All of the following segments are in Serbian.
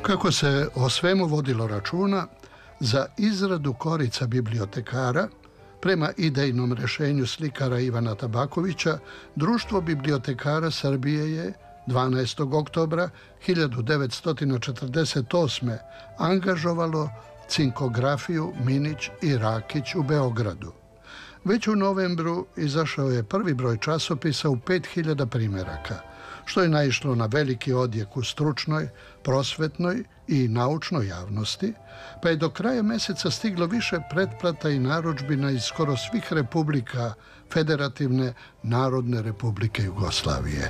Kako se o svemu vodilo računa, za izradu korica bibliotekara, prema idejnom rješenju slikara Ivana Tabakovića, Društvo bibliotekara Srbije je 12. oktobra 1948. angažovalo cinkografiju Minić i Rakić u Beogradu. Već u novembru izašao je prvi broj časopisa u 5000 primjeraka, što je naišlo na veliki odjek u stručnoj, prosvetnoj i naučnoj javnosti, pa je do kraja mjeseca stiglo više pretplata i narudžbina iz skoro svih republika Federativne Narodne Republike Jugoslavije.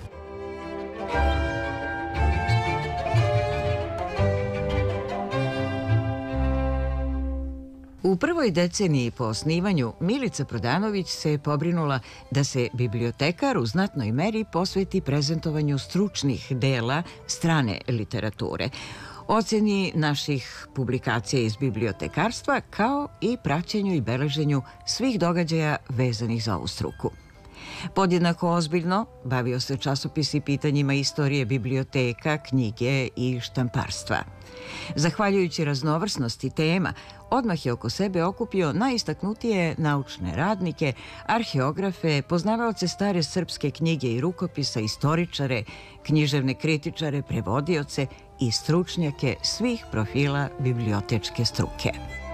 U prvoj deceniji po osnivanju Milica Prodanović se pobrinula da se bibliotekar u znatnoj meri posveti prezentovanju stručnih dela strane literature, ocjeni naših publikacija iz bibliotekarstva, kao i praćenju i beleženju svih događaja vezanih za ovu struku. Podjednako ozbiljno bavio se časopis i pitanjima istorije biblioteka, knjige i štamparstva. Zahvaljujući raznovrsnosti tema, odmah je oko sebe okupio najistaknutije naučne radnike, arheografe, poznavaoce stare srpske knjige i rukopisa, istoričare, književne kritičare, prevodioce i stručnjake svih profila bibliotečke struke.